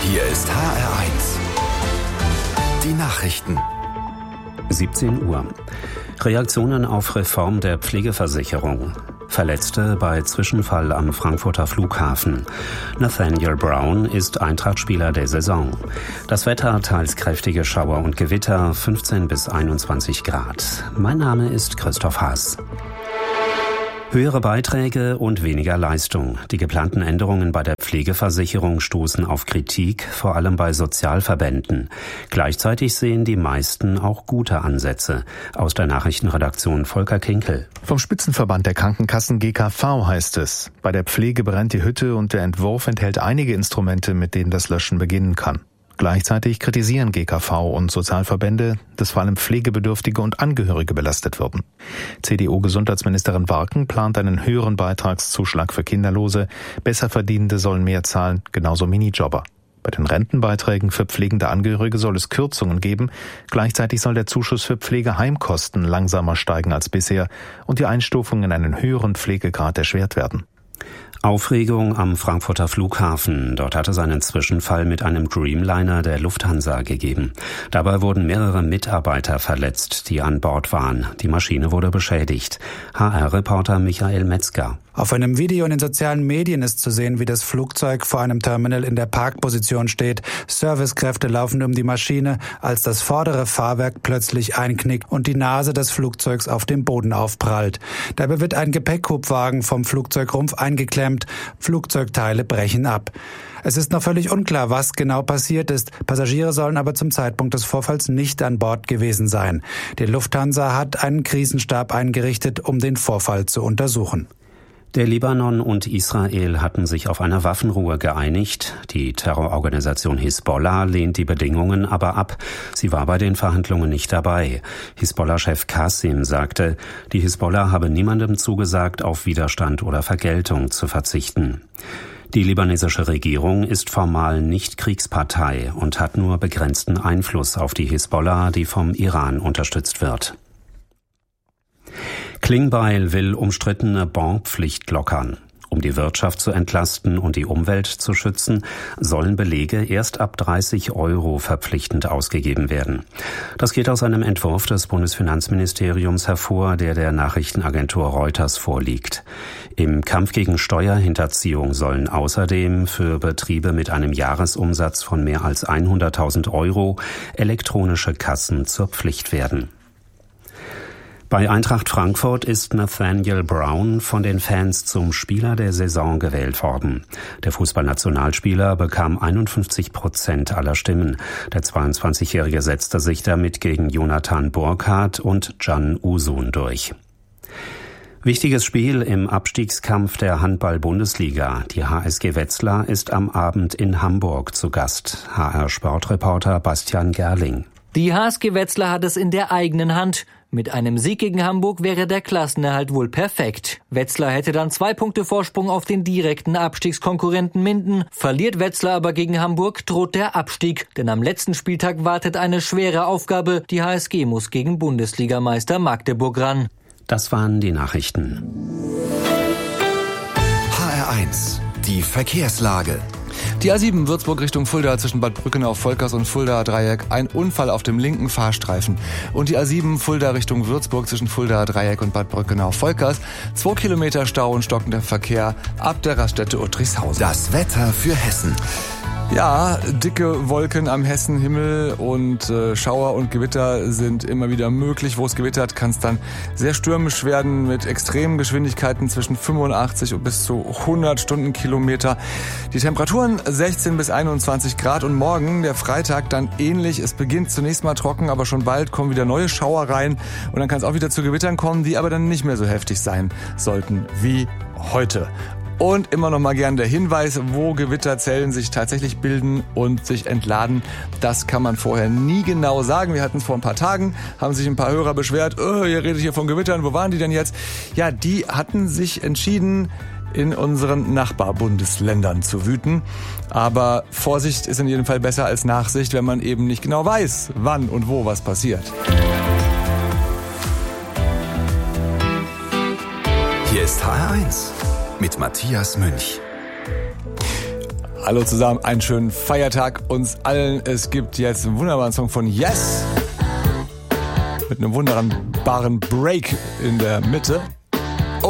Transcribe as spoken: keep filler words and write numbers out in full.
Hier ist H R eins. Die Nachrichten. siebzehn Uhr. Reaktionen auf Reform der Pflegeversicherung. Verletzte bei Zwischenfall am Frankfurter Flughafen. Nathaniel Brown ist Eintracht-Spieler der Saison. Das Wetter, teils kräftige Schauer und Gewitter, fünfzehn bis einundzwanzig Grad. Mein Name ist Christoph Haas. Höhere Beiträge und weniger Leistung. Die geplanten Änderungen bei der Pflegeversicherung stoßen auf Kritik, vor allem bei Sozialverbänden. Gleichzeitig sehen die meisten auch gute Ansätze. Aus der Nachrichtenredaktion Volker Kinkel. Vom Spitzenverband der Krankenkassen G K V heißt es: Bei der Pflege brennt die Hütte und der Entwurf enthält einige Instrumente, mit denen das Löschen beginnen kann. Gleichzeitig kritisieren G K V und Sozialverbände, dass vor allem Pflegebedürftige und Angehörige belastet würden. C D U-Gesundheitsministerin Warken plant einen höheren Beitragszuschlag für Kinderlose. Besserverdienende sollen mehr zahlen, genauso Minijobber. Bei den Rentenbeiträgen für pflegende Angehörige soll es Kürzungen geben. Gleichzeitig soll der Zuschuss für Pflegeheimkosten langsamer steigen als bisher und die Einstufung in einen höheren Pflegegrad erschwert werden. Aufregung am Frankfurter Flughafen. Dort hatte es einen Zwischenfall mit einem Dreamliner der Lufthansa gegeben. Dabei wurden mehrere Mitarbeiter verletzt, die an Bord waren. Die Maschine wurde beschädigt. H R-Reporter Michael Metzger. Auf einem Video in den sozialen Medien ist zu sehen, wie das Flugzeug vor einem Terminal in der Parkposition steht. Servicekräfte laufen um die Maschine, als das vordere Fahrwerk plötzlich einknickt und die Nase des Flugzeugs auf dem Boden aufprallt. Dabei wird ein Gepäckhubwagen vom Flugzeugrumpf eingeklemmt. Flugzeugteile brechen ab. Es ist noch völlig unklar, was genau passiert ist. Passagiere sollen aber zum Zeitpunkt des Vorfalls nicht an Bord gewesen sein. Die Lufthansa hat einen Krisenstab eingerichtet, um den Vorfall zu untersuchen. Der Libanon und Israel hatten sich auf eine Waffenruhe geeinigt. Die Terrororganisation Hisbollah lehnt die Bedingungen aber ab. Sie war bei den Verhandlungen nicht dabei. Hisbollah-Chef Qasim sagte, die Hisbollah habe niemandem zugesagt, auf Widerstand oder Vergeltung zu verzichten. Die libanesische Regierung ist formal nicht Kriegspartei und hat nur begrenzten Einfluss auf die Hisbollah, die vom Iran unterstützt wird. Klingbeil will umstrittene Bonpflicht lockern. Um die Wirtschaft zu entlasten und die Umwelt zu schützen, sollen Belege erst ab dreißig Euro verpflichtend ausgegeben werden. Das geht aus einem Entwurf des Bundesfinanzministeriums hervor, der der Nachrichtenagentur Reuters vorliegt. Im Kampf gegen Steuerhinterziehung sollen außerdem für Betriebe mit einem Jahresumsatz von mehr als hunderttausend Euro elektronische Kassen zur Pflicht werden. Bei Eintracht Frankfurt ist Nathaniel Brown von den Fans zum Spieler der Saison gewählt worden. Der Fußballnationalspieler bekam einundfünfzig Prozent aller Stimmen. Der zweiundzwanzigjährige setzte sich damit gegen Jonathan Burkhardt und Can Uzun durch. Wichtiges Spiel im Abstiegskampf der Handball-Bundesliga. Die H S G Wetzlar ist am Abend in Hamburg zu Gast. H R-Sportreporter Bastian Gerling. Die H S G Wetzlar hat es in der eigenen Hand. Mit einem Sieg gegen Hamburg wäre der Klassenerhalt wohl perfekt. Wetzlar hätte dann zwei Punkte Vorsprung auf den direkten Abstiegskonkurrenten Minden. Verliert Wetzlar aber gegen Hamburg, droht der Abstieg. Denn am letzten Spieltag wartet eine schwere Aufgabe. Die H S G muss gegen Bundesligameister Magdeburg ran. Das waren die Nachrichten. H R eins, die Verkehrslage. Die A sieben Würzburg Richtung Fulda zwischen Bad Brückenau-Volkers und Fulda-Dreieck. Ein Unfall auf dem linken Fahrstreifen. Und die A sieben Fulda Richtung Würzburg zwischen Fulda-Dreieck und Bad Brückenau-Volkers. Zwei Kilometer Stau und stockender Verkehr ab der Raststätte Uttrichshausen. Das Wetter für Hessen. Ja, dicke Wolken am Hessenhimmel und äh, Schauer und Gewitter sind immer wieder möglich. Wo es gewittert, kann es dann sehr stürmisch werden mit extremen Geschwindigkeiten zwischen fünfundachtzig und bis zu hundert Stundenkilometer. Die Temperaturen sechzehn bis einundzwanzig Grad und morgen, der Freitag, dann ähnlich. Es beginnt zunächst mal trocken, aber schon bald kommen wieder neue Schauer rein und dann kann es auch wieder zu Gewittern kommen, die aber dann nicht mehr so heftig sein sollten wie heute. Und immer noch mal gern der Hinweis, wo Gewitterzellen sich tatsächlich bilden und sich entladen. Das kann man vorher nie genau sagen. Wir hatten es vor ein paar Tagen, haben sich ein paar Hörer beschwert, oh, ihr redet hier von Gewittern, wo waren die denn jetzt? Ja, die hatten sich entschieden, in unseren Nachbarbundesländern zu wüten. Aber Vorsicht ist in jedem Fall besser als Nachsicht, wenn man eben nicht genau weiß, wann und wo was passiert. Hier ist H R eins mit Matthias Münch. Hallo zusammen, einen schönen Feiertag uns allen. Es gibt jetzt einen wunderbaren Song von Yes mit einem wunderbaren Break in der Mitte.